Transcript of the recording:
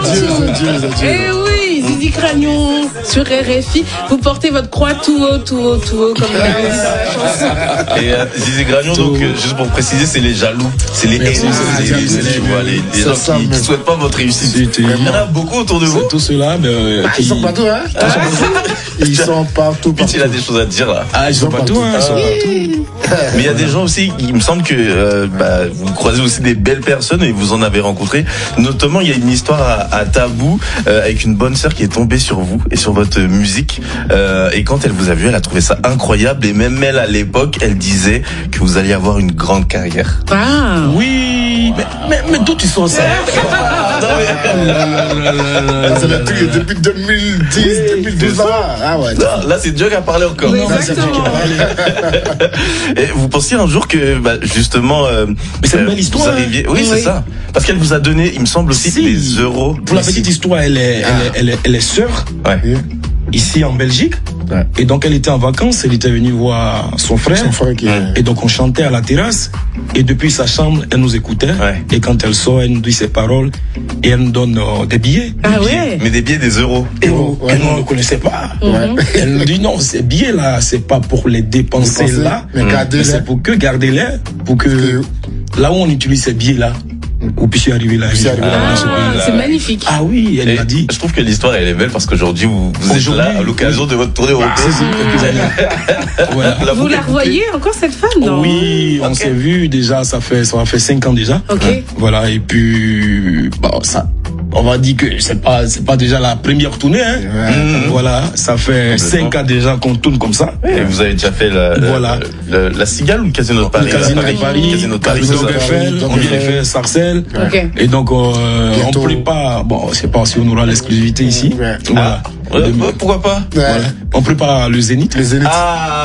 Eh oui, Zizi Cragnon sur RFI. Vous portez votre croix tout haut, comme vous l'avez dit dans la chanson. Et Zizi Cragnon, donc, juste pour préciser, c'est les jaloux. C'est les haineux. Les gens qui ne souhaitent pas votre réussite. Il y en a beaucoup autour de vous. C'est tout cela, mais. Ils sont partout, hein? Ils sont partout. Puis il a des choses à dire là. Ah, ils sont partout, hein. Mais il y a des gens aussi, il me semble que vous croisez aussi des belles personnes et vous en avez rencontré. Notamment, il y a une histoire à Tabou avec une bonne sœur qui est tombée sur vous et sur votre musique. Et quand elle vous a vu, elle a trouvé ça incroyable. Et même elle, à l'époque, elle disait que vous alliez avoir une grande carrière. Ah Oui, mais d'où tu sens ça? C'est le truc depuis 2010, 2012 là. Ah ouais. Non, là, c'est Dieu qui a parlé encore. Oui, exactement. Et vous pensiez un jour que, justement, mais c'est une belle histoire. Vous arriviez... Oui, c'est ça. Parce qu'elle vous a donné, il me semble aussi, des euros. Pour la petite histoire, elle est sœur. Ouais. Ici en Belgique. Ouais. Et donc elle était en vacances, elle était venue voir son frère. Et donc on chantait à la terrasse. Et depuis sa chambre, elle nous écoutait. Ouais. Et quand elle sort, elle nous dit ses paroles. Et elle nous donne des billets. Ah ouais. Mais des billets, des euros. Et nous, on ne connaissait pas. Elle nous dit non, ces billets là, c'est pas pour les dépenser là. Mais c'est pour que garder-les. Pour que là où on utilise ces billets là, vous puissiez arriver là. C'est magnifique. Ah oui, elle m'a dit. Je trouve que l'histoire elle est belle parce qu'aujourd'hui vous êtes là à l'occasion de votre tournée européenne. Voilà. Vous la revoyez encore cette femme, non? Oui, on s'est vu déjà, ça fait 5 ans déjà. Ok. Voilà, et puis bon, ça, on va dire que c'est pas déjà la première tournée, hein. Voilà, ça fait 5 ans déjà qu'on tourne comme ça. Et vous avez déjà fait la Cigale ou le Casino de Paris? Le Casino de Paris, Casino de Paris, on vient faire Sarcelles. Ok. Et donc on prépare, bon, je sais pas si on aura l'exclusivité ici. Voilà. Pourquoi pas? Voilà. On prépare le Zénith. Les élites.